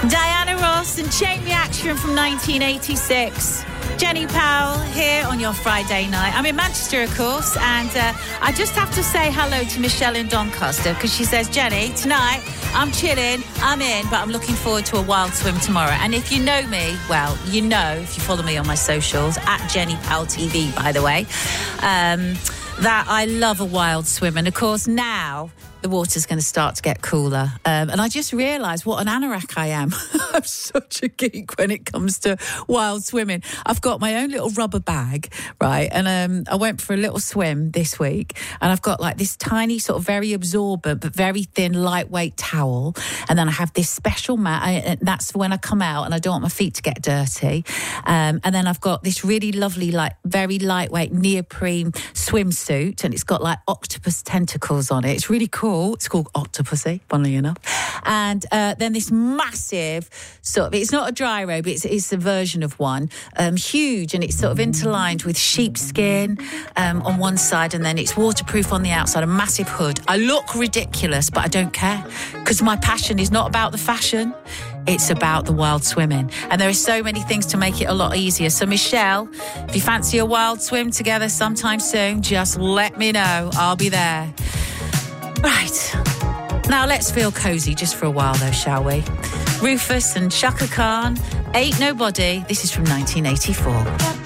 Diana Ross and Chain Reaction from 1986. Jenny Powell here on your Friday night. I'm in Manchester, of course, and I just have to say hello to Michelle in Doncaster because she says, Jenny, tonight I'm chilling, I'm in, but I'm looking forward to a wild swim tomorrow. And if you know me, well, you know, if you follow me on my socials, at Jenny Powell TV, by the way, that I love a wild swim. And, of course, now the water's going to start to get cooler. And I just realised what an anorak I am. I'm such a geek when it comes to wild swimming. I've got my own little rubber bag, right? And I went for a little swim this week. And I've got like this tiny sort of very absorbent but very thin, lightweight towel. And then I have this special mat. And that's when I come out and I don't want my feet to get dirty. And then I've got this really lovely, like very lightweight neoprene swimsuit. And it's got like octopus tentacles on it. It's really cool. It's called Octopussy, funnily enough. And then this massive sort of, it's not a dry robe, it's a version of one, huge, and it's sort of interlined with sheepskin on one side, and then it's waterproof on the outside, a massive hood. I look ridiculous, but I don't care, because my passion is not about the fashion. It's about the wild swimming. And there are so many things to make it a lot easier. So, Michelle, if you fancy a wild swim together sometime soon, just let me know. I'll be there. Right. Now let's feel cosy just for a while though, shall we? Rufus and Shaka Khan, Ain't Nobody. This is from 1984.